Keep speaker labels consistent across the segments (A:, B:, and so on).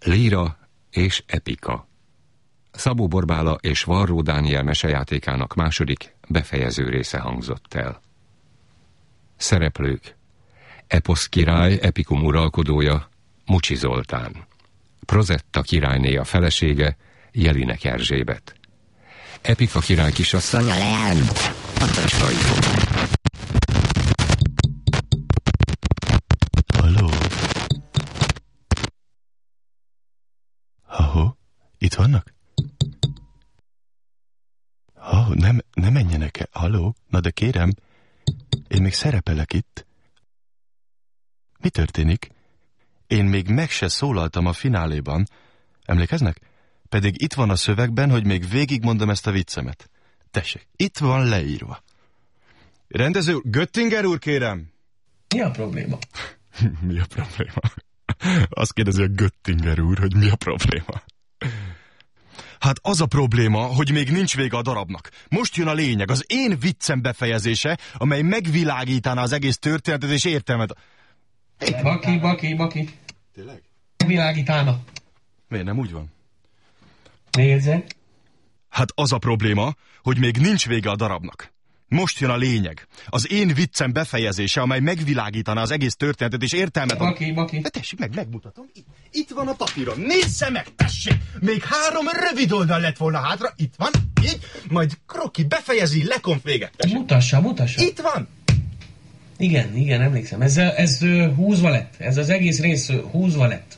A: Líra és epika. Szabó Borbála és Varró Dániel mesejátékának második, befejező része hangzott el. Szereplők: Eposz király, epikum uralkodója, Mucsi Zoltán. Prozetta királyné a felesége, Jelinek Erzsébet. Epika király kisasszonya, leány, Patoskai.
B: Halló? Ahó, itt vannak? Ne menjenek el. Halló? Na de kérem, én még szerepelek itt. Mi történik? Én még meg se szólaltam a fináléban. Emlékeznek? Pedig itt van a szövegben, hogy még végigmondom ezt a viccemet. Tessék, itt van leírva. Rendező, Göttinger úr, kérem!
C: Mi a probléma?
B: Mi a probléma? Azt kérdezi a Göttinger úr, hogy mi a probléma. Hát az a probléma, hogy még nincs vége a darabnak. Most jön a lényeg, az én viccem befejezése, amely megvilágítaná az egész történetet és értelmet.
C: Baki.
B: Tényleg?
C: Megvilágítaná.
B: Miért nem úgy van?
C: Nézzek.
B: Hát az a probléma, hogy még nincs vége a darabnak. Most jön a lényeg. Az én viccem befejezése, amely megvilágítaná az egész történetet és értelmet.
C: Baki.
B: De tessék meg, megmutatom. Itt van a papíron. Nézze meg, tessék! Még 3 rövid oldal lett volna hátra. Itt van, így. Majd Kroki befejezi, lekonf véget. Tessék.
C: Mutassa.
B: Itt van.
C: Igen, emlékszem. Ez húzva lett. Ez az egész rész húzva lett.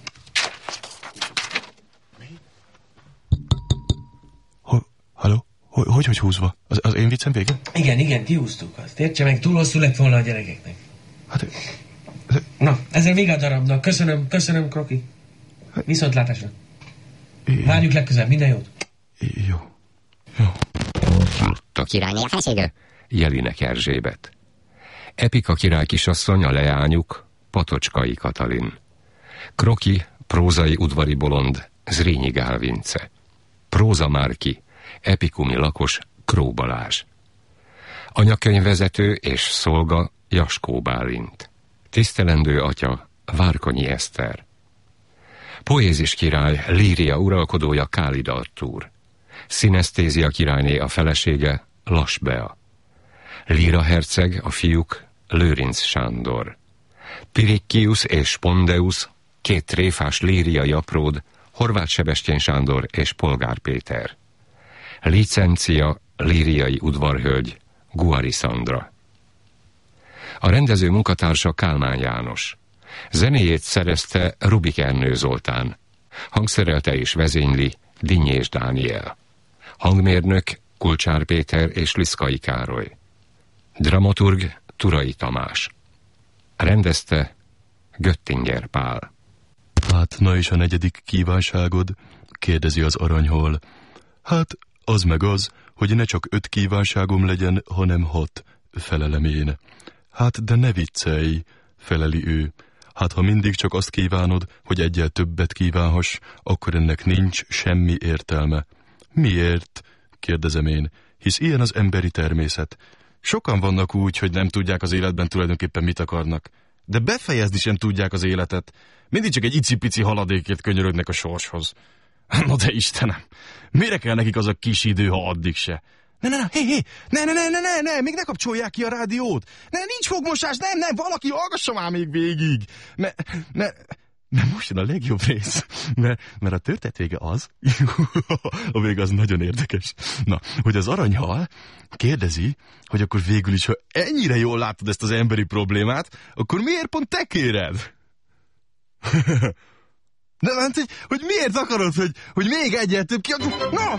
B: Halló? Hogy húzva? Az én viccem vége?
C: Igen, kihúztuk azt. Értse meg, túl hosszú lett volna a gyerekeknek.
B: Hát...
C: Na, ezzel vége a darabnak. Köszönöm, Kroki. Viszontlátásra. Várjuk legközelebb, minden jót.
B: Jó.
A: A királyné a felesége, Jelinek Erzsébet. Epika király kisasszony, a leányuk, Patocskai Katalin. Kroki, prózai udvari bolond, Zrínyi Gál Vince. Próza Márki, epikumi lakos, Kró Balázs. Anyakönyvvezető és szolga, Jaskó Bálint. Tisztelendő atya, Várkonyi Eszter. Poézis király, Líria uralkodója, Kálida Artúr. Szinesztézia királyné a felesége, Lass Bea. Líra herceg, a fiúk, Lőrinc Sándor. Pirikkius és Spondeus, 2 tréfás líriai apród, Horváth Sebestyén Sándor és Polgár Péter. Licencia, líriai udvarhölgy, Guari Szandra. A rendező munkatársa Kálmán János. Zenéjét szerezte Rubik Ernő Zoltán. Hangszerelte és vezényli Dinnyés Dániel. Hangmérnök Kulcsár Péter és Liszkai Károly. Dramaturg Turai Tamás. Rendezte Göttinger Pál.
B: Hát, na és a 4. kívánságod? Kérdezi az aranyhal. Hát, az meg az, hogy ne csak 5 kívánságom legyen, hanem 6, felelem én. Hát, de ne viccelj, feleli ő. Hát, ha mindig csak azt kívánod, hogy egyel többet kívánhass, akkor ennek nincs semmi értelme. Miért? Kérdezem én, hisz ilyen az emberi természet. Sokan vannak úgy, hogy nem tudják az életben tulajdonképpen mit akarnak. De befejezni sem tudják az életet. Mindig csak egy icipici haladékért könyörögnek a sorshoz. Na de Istenem, mire kell nekik az a kis idő, ha addig se? Ne, még ne kapcsolják ki a rádiót. Nincs fogmosás, nem, valaki hallgassa már még végig. Mert most jön a legjobb rész, mert a történet vége az, a vége az nagyon érdekes. Na, hogy az aranyhal kérdezi, hogy akkor végül is, ha ennyire jól látod ezt az emberi problémát, akkor miért pont te kéred? De hogy miért akarod, hogy még egyel több ki... Na!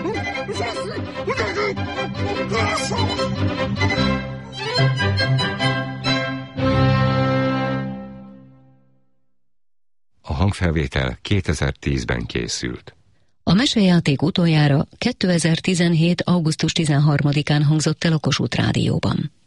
A: A hangfelvétel 2010-ben készült.
D: A mesejáték utoljára 2017. augusztus 13-án hangzott el a Kossuth Rádióban.